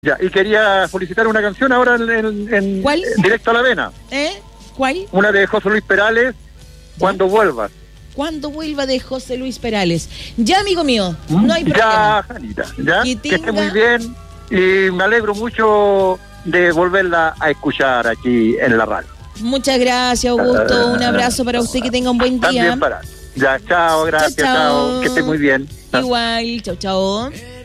Ya, y quería solicitar una canción ahora ¿Cuál? directo a la vena. ¿Cuál? Una de José Luis Perales, Cuando vuelvas. Cuando vuelva, de José Luis Perales. Ya, amigo mío, no hay problema. Ya, Janita, ya, Que que esté muy bien y me alegro mucho de volverla a escuchar aquí en la radio. Muchas gracias, Augusto. Un abrazo para usted, que tenga un buen día. También para. Ya, chao, gracias, chao. Que esté muy bien. Igual, chao, chao.